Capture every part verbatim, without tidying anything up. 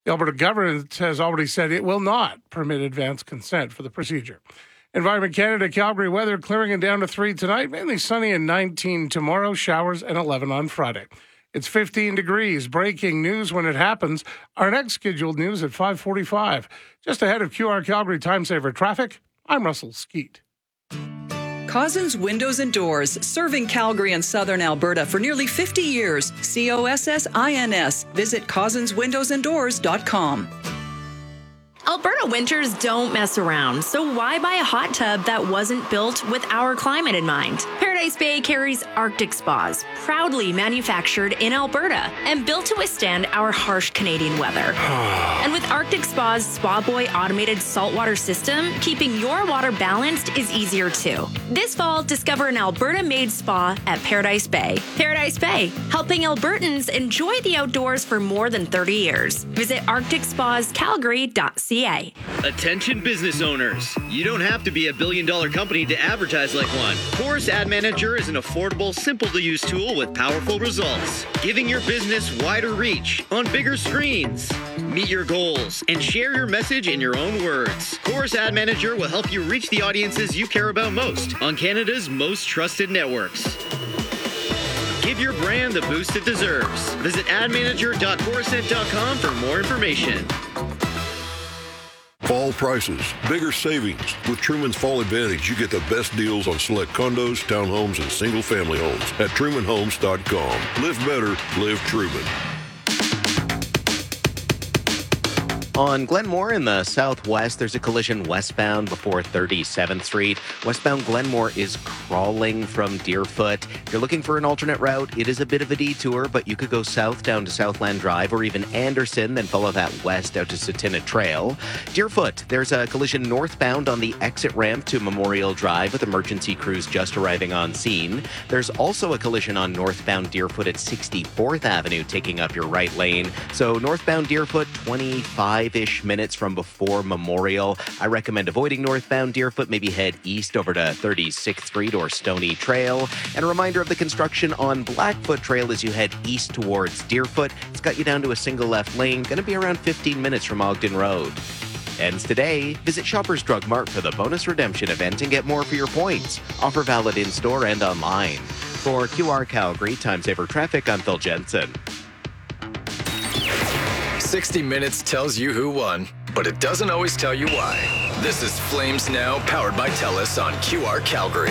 The Alberta government has already said it will not permit advance consent for the procedure. Environment Canada, Calgary weather clearing and down to three tonight, mainly sunny and nineteen tomorrow, showers and eleven on Friday. It's fifteen degrees. Breaking news when it happens. Our next scheduled news at five forty-five. Just ahead of Q R Calgary Time Saver Traffic, I'm Russell Skeet. Cossins Windows and Doors, serving Calgary and southern Alberta for nearly fifty years. C O S S I N S. Visit cossins windows and doors dot com. Alberta winters don't mess around, so why buy a hot tub that wasn't built with our climate in mind? Paradise Bay carries Arctic Spas, proudly manufactured in Alberta and built to withstand our harsh Canadian weather. And with Arctic Spa's Spa Boy automated saltwater system, keeping your water balanced is easier too. This fall, discover an Alberta-made spa at Paradise Bay. Paradise Bay, helping Albertans enjoy the outdoors for more than thirty years. Visit arctic spas calgary dot c a. Attention business owners. You don't have to be a billion dollar company to advertise like one. Chorus Ad Manager is an affordable, simple to use tool with powerful results, giving your business wider reach on bigger screens. Meet your goals and share your message in your own words. Chorus Ad Manager will help you reach the audiences you care about most on Canada's most trusted networks. Give your brand the boost it deserves. Visit ad manager dot corusent dot com for more information. Fall prices, bigger savings. With Truman's Fall Advantage, you get the best deals on select condos, townhomes, and single-family homes at truman homes dot com. Live better, live Truman. On Glenmore in the southwest, there's a collision westbound before thirty-seventh Street. Westbound Glenmore is crawling from Deerfoot. If you're looking for an alternate route, it is a bit of a detour, but you could go south down to Southland Drive or even Anderson, then follow that west out to Satina Trail. Deerfoot, there's a collision northbound on the exit ramp to Memorial Drive with emergency crews just arriving on scene. There's also a collision on northbound Deerfoot at sixty-fourth Avenue, taking up your right lane. So northbound Deerfoot, twenty-five ish minutes from before Memorial. I recommend avoiding northbound Deerfoot. Maybe head east over to thirty-sixth Street or Stony Trail. And a reminder of the construction on Blackfoot Trail as you head east towards Deerfoot. It's got you down to a single left lane. Going to be around fifteen minutes from Ogden Road. Ends today. Visit Shoppers Drug Mart for the bonus redemption event and get more for your points. Offer valid in-store and online. For Q R Calgary Time Saver Traffic, I'm Phil Jensen. sixty minutes tells you who won, but it doesn't always tell you why. This is Flames Now, powered by TELUS on Q R Calgary.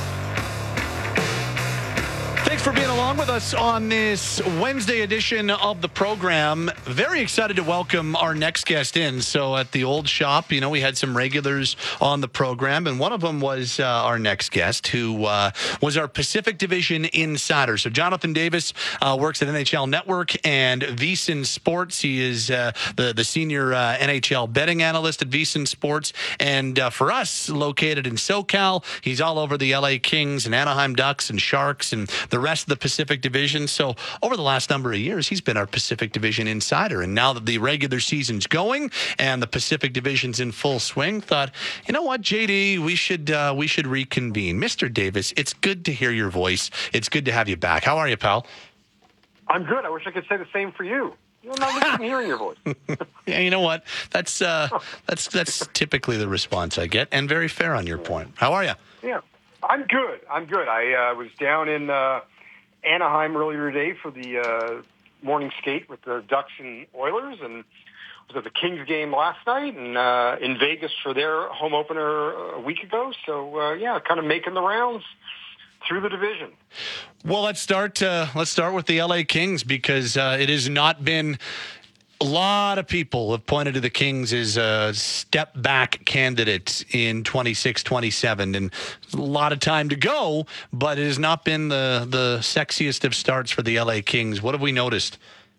Thanks for being along with us on this Wednesday edition of the program. Very excited to welcome our next guest in. So at the old shop, you know, we had some regulars on the program, and one of them was uh, our next guest, who uh, was our Pacific Division insider. So Jonathan Davis uh, works at N H L Network and VSiN Sports. He is uh, the, the senior uh, N H L betting analyst at VSiN Sports. And uh, for us, located in SoCal, he's all over the L A Kings and Anaheim Ducks and Sharks and the rest of the Pacific Division. So over the last number of years, he's been our Pacific Division insider. And now that the regular season's going and the Pacific Division's in full swing, thought, you know what, J D, we should uh, we should reconvene. Mister Davis, it's good to hear your voice. It's good to have you back. How are you, pal? I'm good. I wish I could say the same for you. You're not listening to hearing your voice. Yeah, you know what? That's uh, that's that's typically the response I get, and very fair on your point. How are you? Yeah, I'm good. I'm good. I uh, was down in uh, Anaheim earlier today for the uh, morning skate with the Ducks and Oilers, and was at the Kings game last night, and uh, in Vegas for their home opener a week ago. So uh, yeah, kind of making the rounds through the division. Well, let's start. Uh, let's start with the L A Kings, because uh, it has not been. A lot of people have pointed to the Kings as a step back candidate in twenty-six twenty-seven, and a lot of time to go, but it has not been the, the sexiest of starts for the L A Kings. What have we noticed?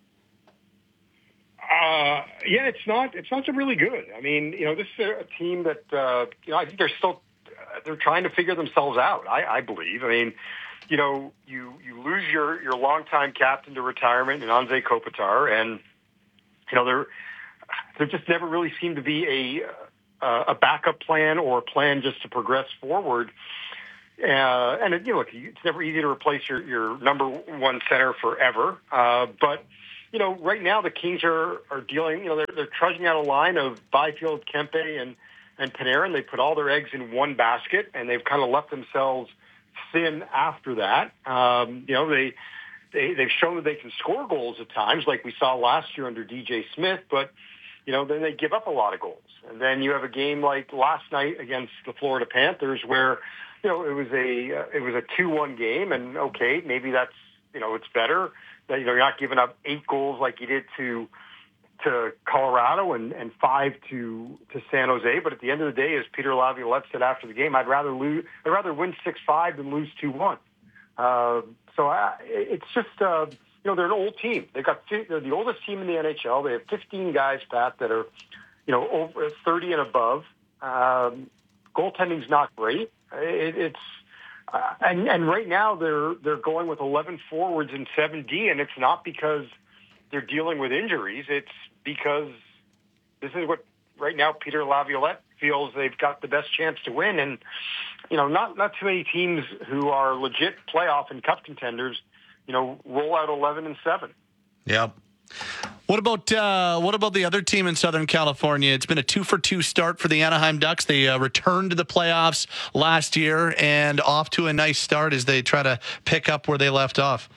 Uh, yeah, it's not, it's not really good. I mean, you know, this is a team that, uh, you know, I think they're still, uh, they're trying to figure themselves out. I, I believe. I mean, you know, you, you lose your, your longtime captain to retirement in Anze Kopitar, and you know, there, there just never really seemed to be a uh, a backup plan or a plan just to progress forward. Uh, and, it, you know, look, it's never easy to replace your, your number one center forever. Uh, but, you know, right now the Kings are, are dealing, you know, they're, they're trudging out a line of Byfield, Kempe, and, and Panarin. They put all their eggs in one basket, and they've kind of left themselves thin after that. Um, you know, they, they, they've shown that they can score goals at times, like we saw last year under D J Smith, but, you know, then they give up a lot of goals. And then you have a game like last night against the Florida Panthers where, you know, it was a, uh, it was a two one game, and okay, maybe that's, you know, it's better that, you know, you're not giving up eight goals like you did to, to Colorado and, and five to, to San Jose. But at the end of the day, as Peter Laviolette said after the game, I'd rather lose, I'd rather win six five than lose two one. Uh, so I, it's just, uh, you know, they're an old team. They've got, they're the oldest team in the N H L. They have fifteen guys, Pat, that are, you know, over thirty and above. Um, goaltending's not great. It, it's, uh, and, and right now they're, they're going with eleven forwards and seven D, and it's not because they're dealing with injuries. It's because this is what right now Peter Laviolette feels they've got the best chance to win. And, you know, not, not too many teams who are legit playoff and cup contenders, you know, roll out eleven and seven. Yep. What about uh, what about the other team in Southern California? It's been a two for two start for the Anaheim Ducks. They uh, returned to the playoffs last year and off to a nice start as they try to pick up where they left off.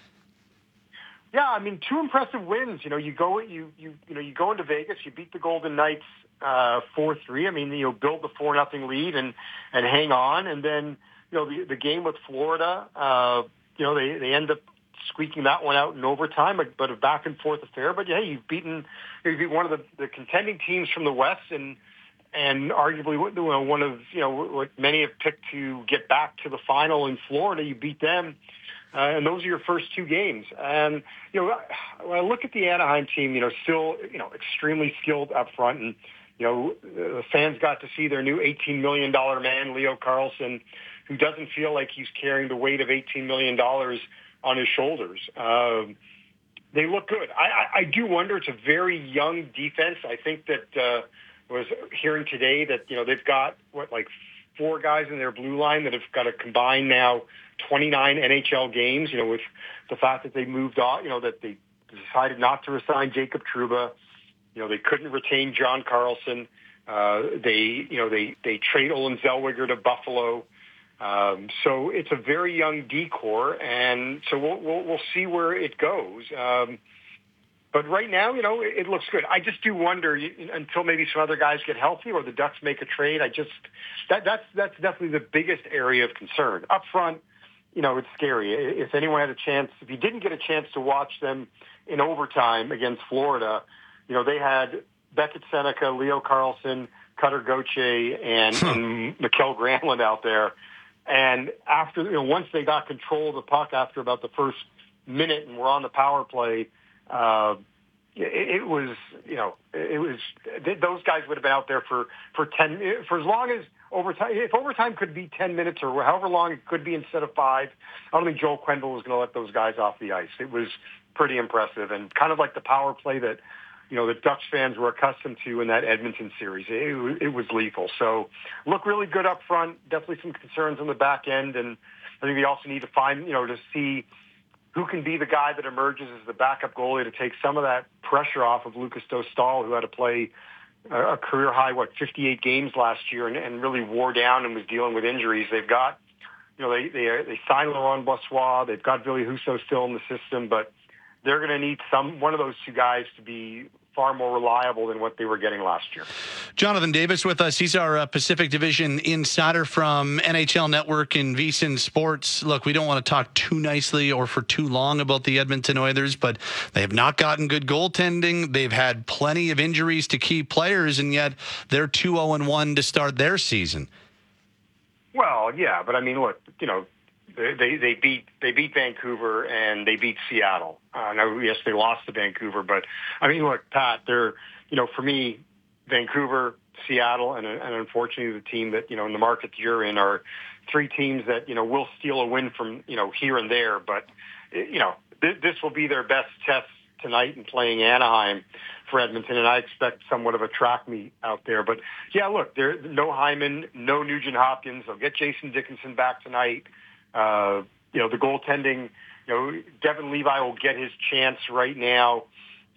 Yeah, I mean, two impressive wins. You know, you go you you you know you go into Vegas, you beat the Golden Knights uh, four three. I mean, you know, build the four nothing lead and and hang on, and then you know the the game with Florida. Uh, you know, they they end up squeaking that one out in overtime, but, but a back and forth affair. But yeah, you've beaten you beat one of the, the contending teams from the West, and and arguably you know, one of you know what many have picked to get back to the final in Florida. You beat them. Uh, and those are your first two games. And, you know, when I look at the Anaheim team, you know, still, you know, extremely skilled up front. And, you know, the fans got to see their new eighteen million dollars man, Leo Carlsson, who doesn't feel like he's carrying the weight of eighteen million dollars on his shoulders. Um, they look good. I, I, I do wonder, it's a very young defense. I think that uh, was hearing today that, you know, they've got, what, like four guys in their blue line that have got a combined now twenty-nine N H L games, you know, with the fact that they moved on, you know, that they decided not to resign Jacob Trouba. You know, they couldn't retain John Carlson. Uh, they, you know, they, they trade Olin Zellweger to Buffalo. Um, so it's a very young D-core, and so we'll, we'll, we'll see where it goes. Um, but right now, you know, it, it looks good. I just do wonder until maybe some other guys get healthy or the Ducks make a trade. I just, that, that's, that's definitely the biggest area of concern. Up front, you know, it's scary. If anyone had a chance, if you didn't get a chance to watch them in overtime against Florida, you know, they had Beckett Seneca, Leo Carlsson, Cutter Gauthier, and, and Mikkel Granlund out there. And after, you know, once they got control of the puck after about the first minute and were on the power play, uh, it, it was, you know, it was, those guys would have been out there for, for ten, for as long as overtime, if overtime could be ten minutes or however long it could be instead of five, I don't think Joel Quenneville was going to let those guys off the ice. It was pretty impressive and kind of like the power play that, you know, the Ducks fans were accustomed to in that Edmonton series. It, it was lethal. So look really good up front. Definitely some concerns on the back end. And I think we also need to find, you know, to see who can be the guy that emerges as the backup goalie to take some of that pressure off of Lucas Dostal, who had to play a career high, what, fifty-eight games last year and, and really wore down and was dealing with injuries. They've got, you know, they, they, they signed Laurent Brossoit. They've got Ville Husso still in the system, but they're going to need some, one of those two guys to be far more reliable than what they were getting last year. Jonathan Davis with us. He's our uh, Pacific Division insider from N H L Network and VSiN Sports. Look, we don't want to talk too nicely or for too long about the Edmonton Oilers, but they have not gotten good goaltending. They've had plenty of injuries to key players, and yet they're two oh and one to start their season. Well, yeah, but I mean, look, you know, They they beat they beat Vancouver and they beat Seattle. Uh, now, yes, they lost to Vancouver, but I mean, look, Pat, they're, you know, for me, Vancouver, Seattle, and, and unfortunately the team that, you know, in the market that you're in are three teams that, you know, will steal a win from, you know, here and there. But, you know, th- this will be their best test tonight in playing Anaheim for Edmonton, and I expect somewhat of a track meet out there. But yeah, look, there no Hyman, no Nugent Hopkins. They'll get Jason Dickinson back tonight. Uh, you know, the goaltending, you know, Devin Levi will get his chance right now.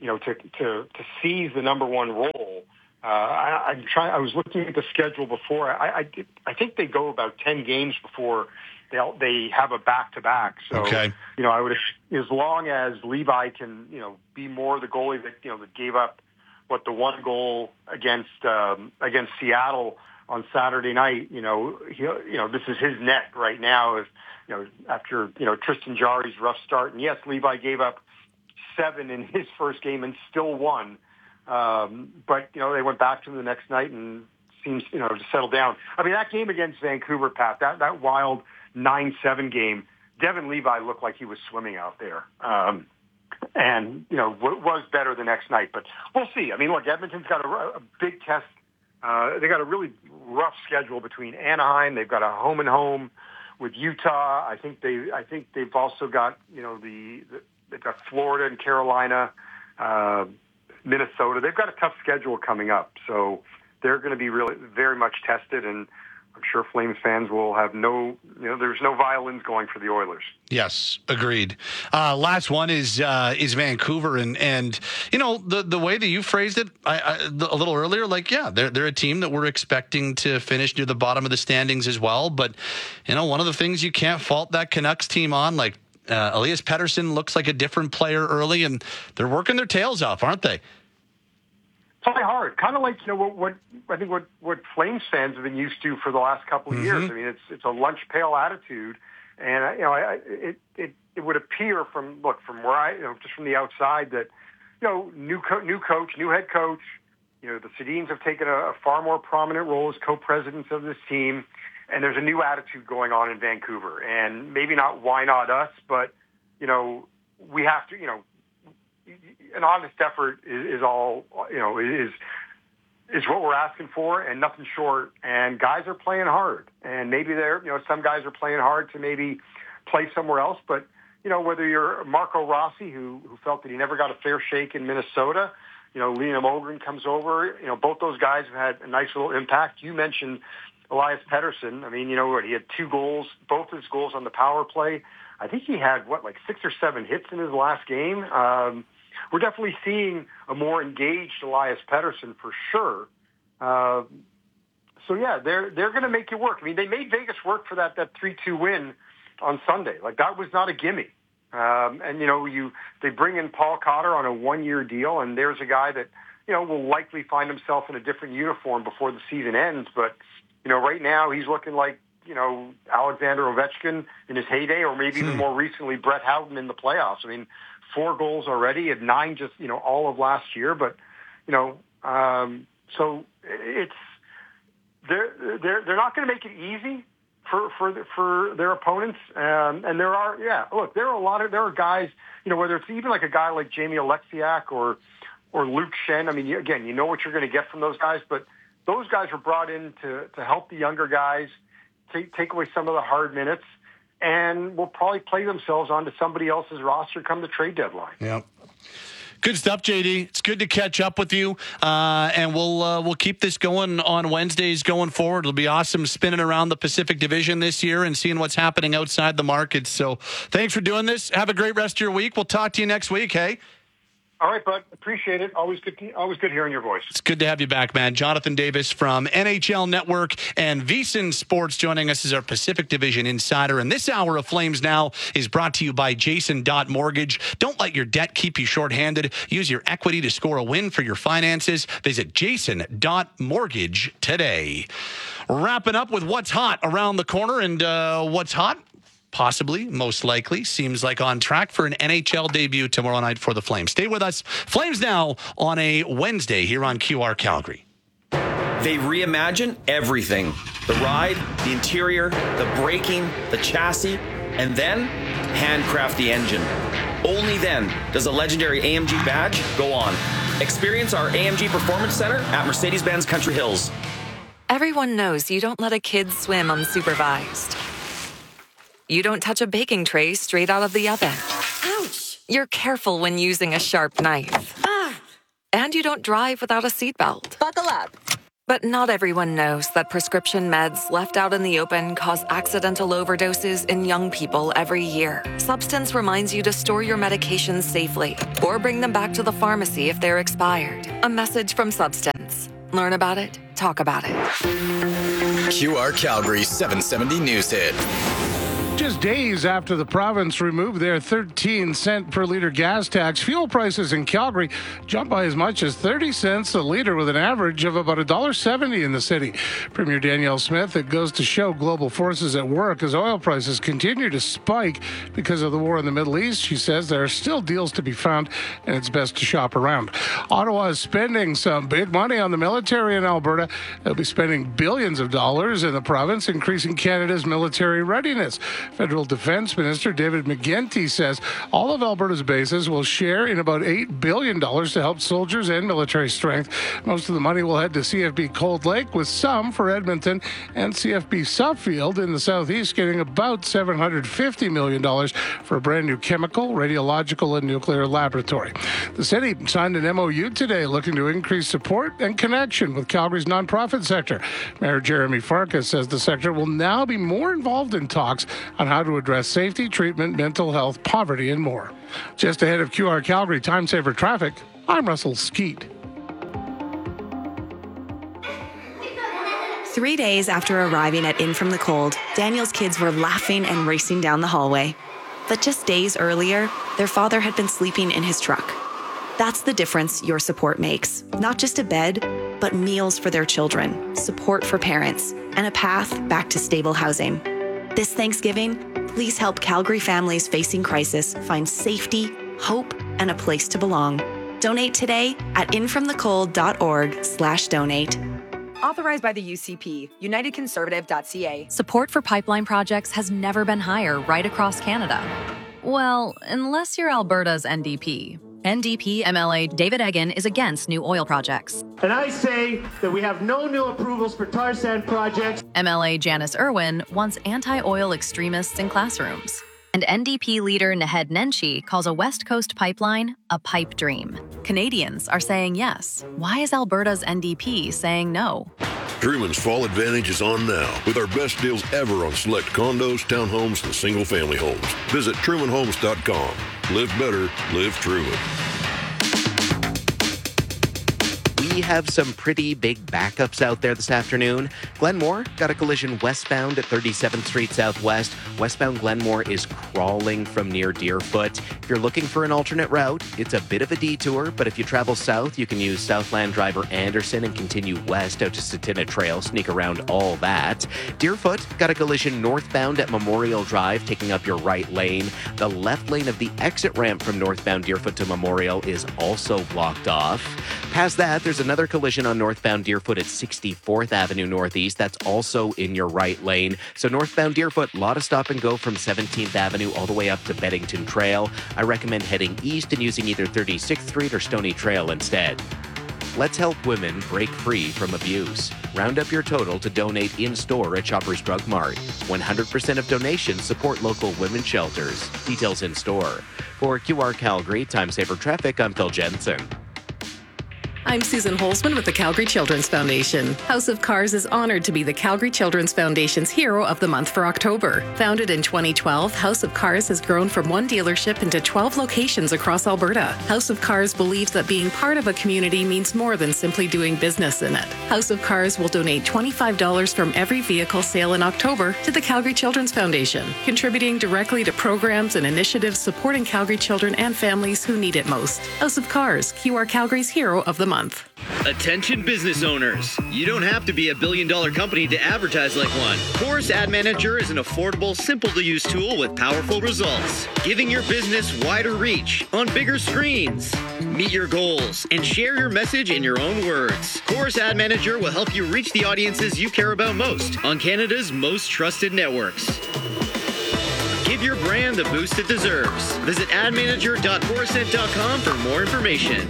you know, to to to seize the number one role. Uh, I, I'm trying. I was looking at the schedule before. I I, did, I think they go about ten games before they they have a back to back. So okay. you know, I would as long as Levi can you know be more the goalie that you know that gave up what the one goal against um, against Seattle on Saturday night. You know, he, you know this is his net right now. If you know after you know Tristan Jarry's rough start, and yes, Levi gave up seven in his first game and still won. Um, but, you know, they went back to him the next night and seems, you know, to settle down. I mean, that game against Vancouver, Pat, that, that wild nine seven game, Devin Levi looked like he was swimming out there. Um, and, you know, w- was better the next night. But we'll see. I mean, look, Edmonton's got a, a big test. Uh, they got a really rough schedule between Anaheim. They've got a home and home with Utah. I think they, I think they've also got, you know, the, the they've got Florida and Carolina, uh, Minnesota. They've got a tough schedule coming up, so they're going to be really very much tested, and I'm sure Flames fans will have no, you know, there's no violins going for the Oilers. Yes, agreed. Uh, last one is uh, is Vancouver, and and you know the the way that you phrased it I, I, a little earlier, like yeah, they're they're a team that we're expecting to finish near the bottom of the standings as well. But you know, one of the things you can't fault that Canucks team on, like uh, Elias Pettersson looks like a different player early, and they're working their tails off, aren't they? Play hard, kind of like you know what, what I think what, what Flames fans have been used to for the last couple of mm-hmm. years. I mean, it's it's a lunch pail attitude, and you know, I, it it it would appear from look from where I you know just from the outside that you know new co- new coach, new head coach, you know the Sedins have taken a, a far more prominent role as co-presidents of this team, and there's a new attitude going on in Vancouver, and maybe not why not us, but you know we have to you know. An honest effort is, is all, you know, is is what we're asking for, and nothing short. And guys are playing hard, and maybe they're, you know, some guys are playing hard to maybe play somewhere else. But you know, whether you're Marco Rossi, who who felt that he never got a fair shake in Minnesota, you know, Liam Ogren comes over. You know, both those guys have had a nice little impact. You mentioned Elias Pettersson. I mean, you know what? He had two goals, both his goals on the power play. I think he had what, like six or seven hits in his last game. Um, we're definitely seeing a more engaged Elias Pettersson for sure. Uh, so yeah, they're they're going to make it work. I mean, they made Vegas work for that that three two win on Sunday. Like that was not a gimme. Um, and you know, you they bring in Paul Cotter on a one year deal, and there's a guy that you know will likely find himself in a different uniform before the season ends. But you know, right now he's looking like you know Alexander Ovechkin in his heyday, or maybe hmm. even more recently Brett Howden in the playoffs. I mean, four goals already, and nine just you know all of last year. But you know, um, so it's they're they're they're not going to make it easy for for for their opponents. Um, and there are yeah, look, there are a lot of there are guys you know whether it's even like a guy like Jamie Alexiak or or Luke Shen. I mean, you, again, you know what you're going to get from those guys, but those guys were brought in to to help the younger guys take take away some of the hard minutes, and will probably play themselves onto somebody else's roster come the trade deadline. Yep. Good stuff, J D. It's good to catch up with you, uh, and we'll uh, we'll keep this going on Wednesdays going forward. It'll be awesome spinning around the Pacific Division this year and seeing what's happening outside the market. So thanks for doing this. Have a great rest of your week. We'll talk to you next week, hey? All right, bud. Appreciate it. Always good. To, always good hearing your voice. It's good to have you back, man. Jonathan Davis from N H L Network and VSiN Sports joining us as our Pacific Division insider. And this hour of Flames Now is brought to you by Jason Mortgage. Don't let your debt keep you shorthanded. Use your equity to score a win for your finances. Visit Jason Mortgage today. Wrapping up with what's hot around the corner, and uh, what's hot. Possibly, most likely, seems like on track for an N H L debut tomorrow night for the Flames. Stay with us. Flames Now on a Wednesday here on Q R Calgary. They reimagine everything. The ride, the interior, the braking, the chassis, and then handcraft the engine. Only then does a legendary A M G badge go on. Experience our A M G Performance Center at Mercedes-Benz Country Hills. Everyone knows you don't let a kid swim unsupervised. You don't touch a baking tray straight out of the oven. Ouch! You're careful when using a sharp knife. Ah! And you don't drive without a seatbelt. Buckle up. But not everyone knows that prescription meds left out in the open cause accidental overdoses in young people every year. Substance reminds you to store your medications safely or bring them back to the pharmacy if they're expired. A message from Substance. Learn about it, talk about it. Q R Calgary seven seventy News Hit. Just days after the province removed their thirteen cent per liter gas tax, fuel prices in Calgary jumped by as much as thirty cents a liter, with an average of about one dollar seventy in the city. Premier Danielle Smith, it goes to show global forces at work as oil prices continue to spike because of the war in the Middle East. She says there are still deals to be found and it's best to shop around. Ottawa is spending some big money on the military in Alberta. They'll be spending billions of dollars in the province, increasing Canada's military readiness. Federal Defense Minister David McGuinty says all of Alberta's bases will share in about eight billion dollars to help soldiers and military strength. Most of the money will head to C F B Cold Lake, with some for Edmonton, and C F B Suffield in the southeast getting about seven hundred fifty million dollars for a brand new chemical, radiological, and nuclear laboratory. The city signed an M O U today looking to increase support and connection with Calgary's nonprofit sector. Mayor Jeremy Farkas says the sector will now be more involved in talks on how to address safety, treatment, mental health, poverty, and more. Just ahead of Q R Calgary Time Saver Traffic, I'm Russell Skeet. Three days after arriving at In From the Cold, Daniel's kids were laughing and racing down the hallway. But just days earlier, their father had been sleeping in his truck. That's the difference your support makes. Not just a bed, but meals for their children, support for parents, and a path back to stable housing. This Thanksgiving, please help Calgary families facing crisis find safety, hope, and a place to belong. Donate today at infromthecold.org slash donate. Authorized by the U C P, united conservative dot c a. Support for pipeline projects has never been higher right across Canada. Well, unless you're Alberta's N D P. N D P M L A David Eggen is against new oil projects. And I say that we have no new approvals for tar sand projects. M L A Janice Irwin wants anti-oil extremists in classrooms. And N D P leader Naheed Nenshi calls a West Coast pipeline a pipe dream. Canadians are saying yes. Why is Alberta's N D P saying no? Truman's Fall Advantage is on now with our best deals ever on select condos, townhomes, and single-family homes. Visit truman homes dot com. Live better, live Truman. We have some pretty big backups out there this afternoon. Glenmore got a collision westbound at thirty-seventh Street Southwest. Westbound Glenmore is crawling from near Deerfoot. If you're looking for an alternate route, it's a bit of a detour, but if you travel south, you can use Southland Driver Anderson and continue west out to Satina Trail, sneak around all that. Deerfoot got a collision northbound at Memorial Drive, taking up your right lane. The left lane of the exit ramp from northbound Deerfoot to Memorial is also blocked off. Past that, there's another collision on northbound Deerfoot at sixty-fourth Avenue Northeast. That's also in your right lane. So northbound Deerfoot, a lot of stop and go from seventeenth Avenue all the way up to Beddington Trail. I recommend heading east and using either thirty-sixth Street or Stony Trail instead. Let's help women break free from abuse. Round up your total to donate in-store at Shoppers Drug Mart. one hundred percent of donations support local women's shelters. Details in store. For Q R Calgary Time Saver Traffic, I'm Phil Jensen. I'm Susan Holzman with the Calgary Children's Foundation. House of Cars is honored to be the Calgary Children's Foundation's Hero of the Month for October. Founded in twenty twelve, House of Cars has grown from one dealership into twelve locations across Alberta. House of Cars believes that being part of a community means more than simply doing business in it. House of Cars will donate twenty-five dollars from every vehicle sale in October to the Calgary Children's Foundation, contributing directly to programs and initiatives supporting Calgary children and families who need it most. House of Cars, Q R Calgary's Hero of the Month. Attention business owners. You don't have to be a billion dollar company to advertise like one. Chorus Ad Manager is an affordable, simple to use tool with powerful results, giving your business wider reach on bigger screens. Meet your goals and share your message in your own words. Chorus Ad Manager will help you reach the audiences you care about most on Canada's most trusted networks. Give your brand the boost it deserves. Visit ad manager dot coruscent dot com for more information.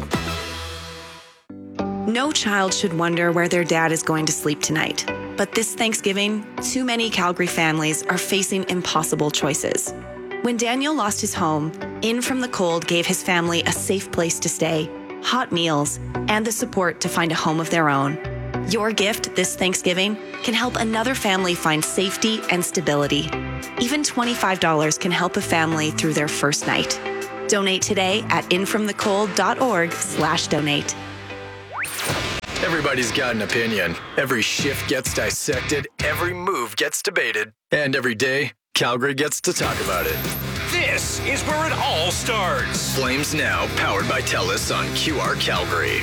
No child should wonder where their dad is going to sleep tonight. But this Thanksgiving, too many Calgary families are facing impossible choices. When Daniel lost his home, In From the Cold gave his family a safe place to stay, hot meals, and the support to find a home of their own. Your gift this Thanksgiving can help another family find safety and stability. Even twenty-five dollars can help a family through their first night. Donate today at infromthecold.org slash donate. Everybody's got an opinion. Every shift gets dissected, every move gets debated, and every day, Calgary gets to talk about it. This is where it all starts. Flames Now, powered by TELUS on Q R Calgary.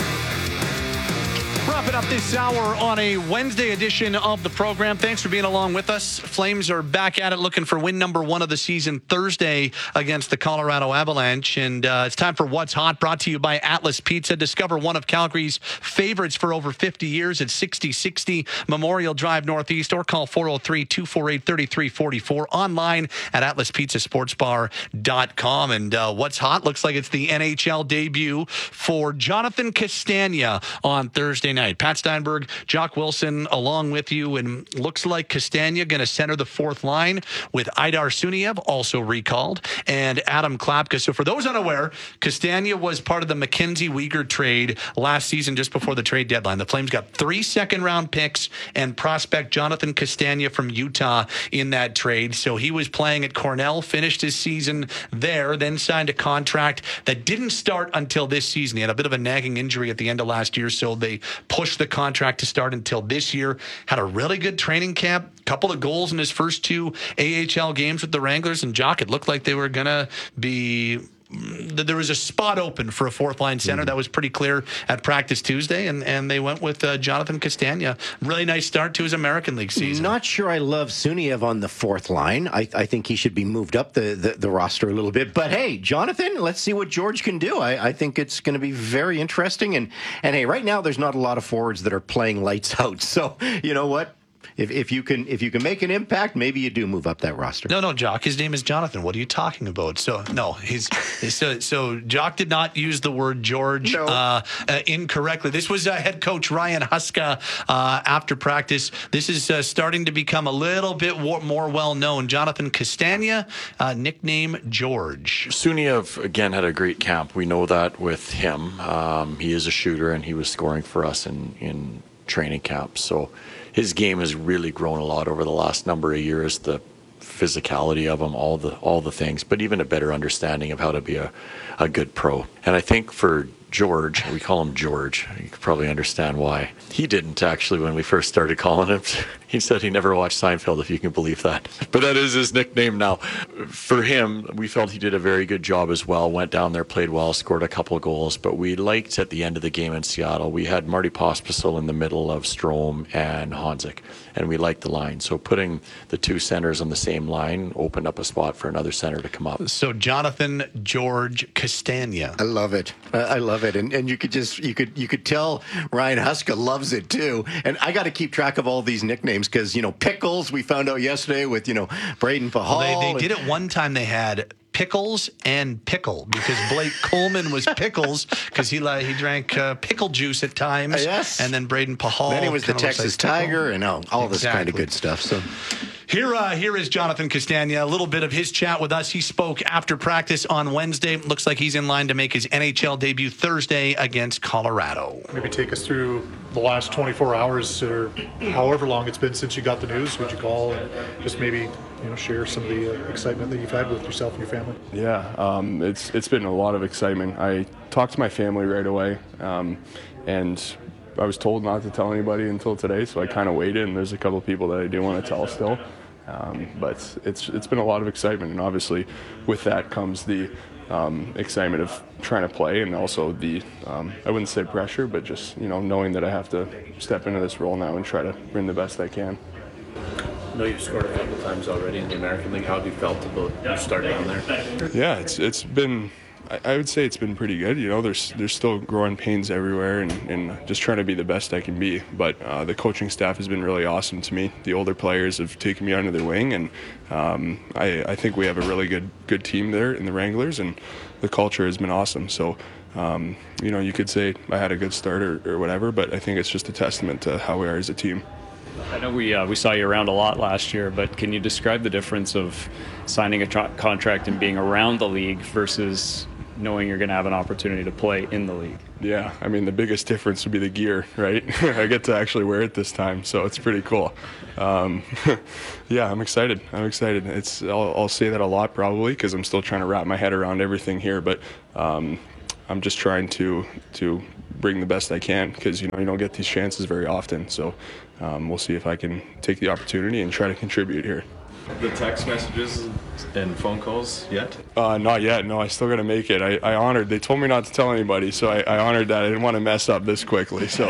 Wrapping up this hour on a Wednesday edition of the program. Thanks for being along with us. Flames are back at it looking for win number one of the season Thursday against the Colorado Avalanche. And uh, it's time for What's Hot, brought to you by Atlas Pizza. Discover one of Calgary's favorites for over fifty years at sixty sixty Memorial Drive Northeast, or call four oh three, two four eight, three three four four, online at atlas pizza sports bar dot com. And uh, What's Hot looks like it's the N H L debut for Jonathan Castagna on Thursday night. Pat Steinberg, Jock Wilson along with you, and looks like Castagna going to center the fourth line with Aidar Suniev, also recalled, and Adam Klapka. So for those unaware, Castagna was part of the Mackenzie Weegar trade last season just before the trade deadline. The Flames got three second-round picks and prospect Jonathan Castagna from Utah in that trade. So he was playing at Cornell, finished his season there, then signed a contract that didn't start until this season. He had a bit of a nagging injury at the end of last year, so they pushed the contract to start until this year. Had a really good training camp, couple of goals in his first two A H L games with the Wranglers, and Jock, it looked like they were going to be... There was a spot open for a fourth-line center. Mm-hmm. That was pretty clear at practice Tuesday, and, and they went with uh, Jonathan Castagna. Really nice start to his American League season. Not sure I love Suniev on the fourth line. I, I think he should be moved up the, the, the roster a little bit. But, hey, Jonathan, let's see what George can do. I, I think it's going to be very interesting. And, and, hey, right now there's not a lot of forwards that are playing lights out. So, you know what? If, if you can if you can make an impact, maybe you do move up that roster. No, no, Jock. His name is Jonathan. What are you talking about? So no, he's so so. Jock did not use the word George no. uh, uh, incorrectly. This was uh, head coach Ryan Huska uh, after practice. This is uh, starting to become a little bit war- more well known. Jonathan Castagna, uh, nickname George. Suniev again had a great camp. We know that with him. Um, he is a shooter, and he was scoring for us in in training camp. So his game has really grown a lot over the last number of years, the physicality of him, all the all the things, but even a better understanding of how to be a, a good pro. And I think for George, we call him George, you could probably understand why. He didn't actually when we first started calling him. He said he never watched Seinfeld, if you can believe that. But that is his nickname now. For him, we felt he did a very good job as well. Went down there, played well, scored a couple of goals. But we liked at the end of the game in Seattle, we had Marty Pospisil in the middle of Strome and Honzik. And we liked the line. So putting the two centers on the same line opened up a spot for another center to come up. So Jonathan George Castagna. I love it. I love it. And and you could just you could you could tell Ryan Huska loves it too. And I got to keep track of all these nicknames because, you know, Pickles, we found out yesterday with, you know, Braden Pahal. Well, they, they did it one time. They had Pickles and Pickle because Blake Coleman was Pickles because he uh, he drank uh, pickle juice at times. Uh, yes. And then Braden Pahal. Then he was the Texas like Tiger and all, all exactly. this kind of good stuff. So. Here, uh, here is Jonathan Castagna. A little bit of his chat with us. He spoke after practice on Wednesday. Looks like he's in line to make his N H L debut Thursday against Colorado. Maybe take us through the last twenty-four hours or however long it's been since you got the news. Would you call and just maybe you know share some of the uh, excitement that you've had with yourself and your family? Yeah, um, it's it's been a lot of excitement. I talked to my family right away, um, and I was told not to tell anybody until today, so I kind of waited. And there's a couple of people that I do want to tell still. Um, but it's it's been a lot of excitement, and obviously with that comes the um, excitement of trying to play, and also the um, I wouldn't say pressure, but just you know knowing that I have to step into this role now and try to bring the best I can. I know you've scored a couple of times already in the American League. How have you felt about your start down there? Yeah, it's it's been. I would say it's been pretty good. You know, there's there's still growing pains everywhere, and, and just trying to be the best I can be. But uh, the coaching staff has been really awesome to me. The older players have taken me under their wing, and um, I, I think we have a really good good team there in the Wranglers, and the culture has been awesome. So, um, you know, you could say I had a good start or, or whatever, but I think it's just a testament to how we are as a team. I know we uh, we saw you around a lot last year, but can you describe the difference of signing a tra- contract and being around the league versus knowing you're going to have an opportunity to play in the league. Yeah, I mean, the biggest difference would be the gear, right? I get to actually wear it this time, so it's pretty cool. Um, yeah, I'm excited. I'm excited. It's I'll, I'll say that a lot probably because I'm still trying to wrap my head around everything here, but um, I'm just trying to to bring the best I can because, you know, you don't get these chances very often. So um, we'll see if I can take the opportunity and try to contribute here. The text messages and phone calls yet? Uh, not yet. No, I still got to make it. I, I honored. They told me not to tell anybody, so I, I honored that. I didn't want to mess up this quickly. So,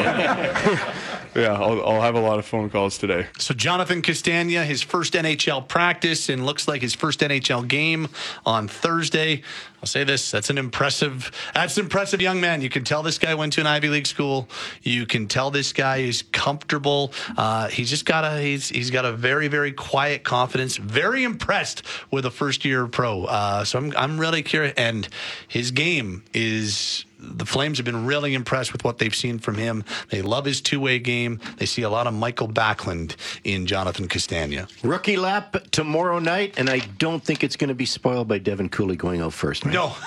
yeah, I'll, I'll have a lot of phone calls today. So Jonathan Castagna, his first N H L practice and looks like his first N H L game on Thursday. I'll say this, that's an impressive, that's an impressive young man. You can tell this guy went to an Ivy League school. You can tell this guy is comfortable. Uh, he's just got a, he's, he's got a very, very quiet confidence. Very impressed with a first year pro. Uh, so I'm, I'm really curious. And his game is, the Flames have been really impressed with what they've seen from him. They love his two-way game. They see a lot of Michael Backlund in Jonathan Castagna. Rookie lap tomorrow night, and I don't think it's going to be spoiled by Devin Cooley going out first. Right? No.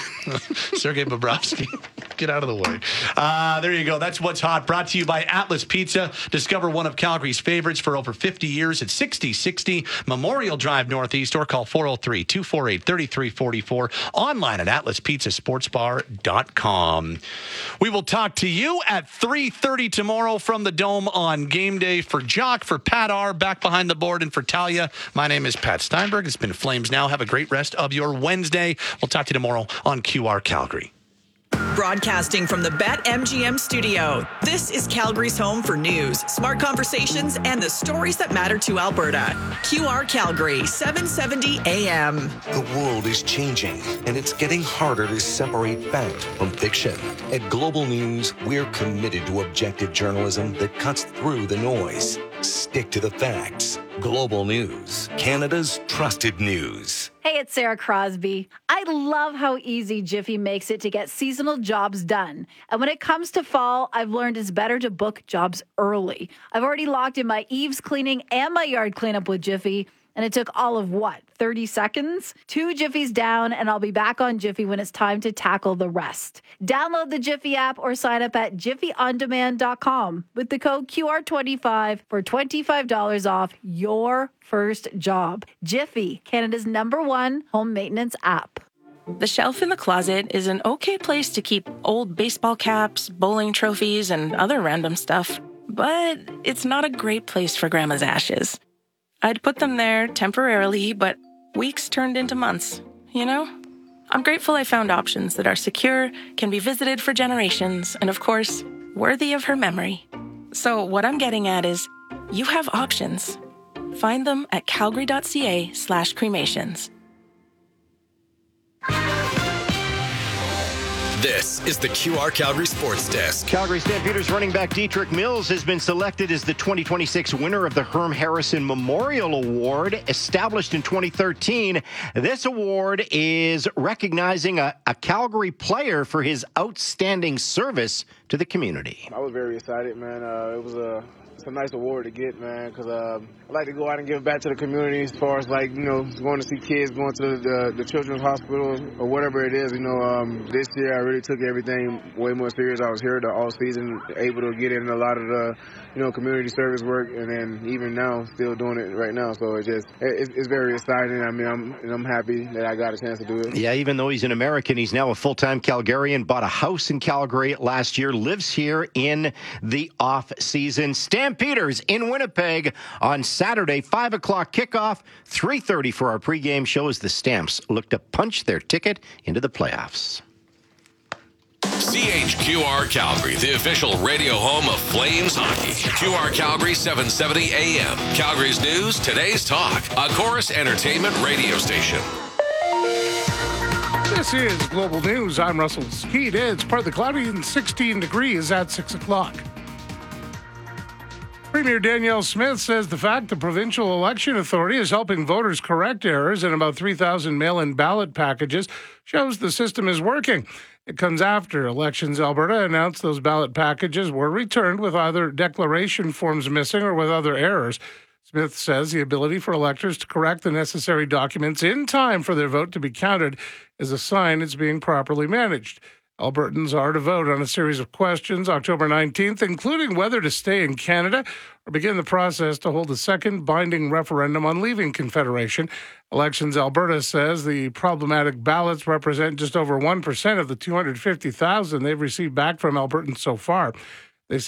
Sergei Bobrovsky, get out of the way. Uh, there you go. That's What's Hot, brought to you by Atlas Pizza. Discover one of Calgary's favorites for over fifty years at sixty sixty Memorial Drive Northeast, or call four oh three, two four eight, three three four four. Online at atlas pizza sports bar dot com. We will talk to you at three thirty tomorrow from the Dome on game day. For Jock, for Pat R, back behind the board, and for Talia, my name is Pat Steinberg. It's been Flames Now. Have a great rest of your Wednesday. We'll talk to you tomorrow on Q R Calgary. Broadcasting from the BetMGM studio, this is Calgary's home for news, smart conversations, and the stories that matter to Alberta. Q R Calgary, seven seventy A M. The world is changing, and it's getting harder to separate fact from fiction. At Global News, we're committed to objective journalism that cuts through the noise. Stick to the facts. Global News, Canada's trusted news. Hey, it's Sarah Crosby. I love how easy Jiffy makes it to get seasonal jobs done. And when it comes to fall, I've learned it's better to book jobs early. I've already locked in my eaves cleaning and my yard cleanup with Jiffy. And it took all of what, thirty seconds? Two Jiffies down, and I'll be back on Jiffy when it's time to tackle the rest. Download the Jiffy app or sign up at jiffy on demand dot com with the code Q R twenty-five for twenty-five dollars off your first job. Jiffy, Canada's number one home maintenance app. The shelf in the closet is an okay place to keep old baseball caps, bowling trophies, and other random stuff. But it's not a great place for Grandma's ashes. I'd put them there temporarily, but weeks turned into months, you know? I'm grateful I found options that are secure, can be visited for generations, and of course, worthy of her memory. So what I'm getting at is, you have options. Find them at calgary.ca slash cremations. This is the Q R Calgary Sports Desk. Calgary Stampeders running back Dietrich Mills has been selected as the twenty twenty-six winner of the Herm Harrison Memorial Award. Established in twenty thirteen, this award is recognizing a, a Calgary player for his outstanding service to the community. I was very excited, man. Uh, it was a It's a nice award to get, man, because uh, I like to go out and give back to the community as far as, like, you know, going to see kids, going to the, the children's hospital or whatever it is. You know, um, this year I really took everything way more serious. I was here the all season, able to get in a lot of the, you know, community service work, and then even now, still doing it right now. So it's just, it, it's very exciting. I mean, I'm, and I'm happy that I got a chance to do it. Yeah, even though he's an American, he's now a full-time Calgarian, bought a house in Calgary last year, lives here in the off-season. Stampeders in Winnipeg on Saturday, five o'clock kickoff, three thirty for our pregame show as the Stamps look to punch their ticket into the playoffs. C H Q R Calgary, the official radio home of Flames hockey. Q R Calgary, seven seventy A M. Calgary's news, today's talk. A Chorus Entertainment radio station. This is Global News. I'm Russell Skeet. It's part of the cloudy and sixteen degrees at six o'clock. Premier Danielle Smith says the fact the Provincial Election Authority is helping voters correct errors in about three thousand mail-in ballot packages shows the system is working. It comes after Elections Alberta announced those ballot packages were returned with either declaration forms missing or with other errors. Smith says the ability for electors to correct the necessary documents in time for their vote to be counted is a sign it's being properly managed. Albertans are to vote on a series of questions October nineteenth, including whether to stay in Canada or begin the process to hold a second binding referendum on leaving Confederation. Elections Alberta says the problematic ballots represent just over one percent of the two hundred fifty thousand they've received back from Albertans so far.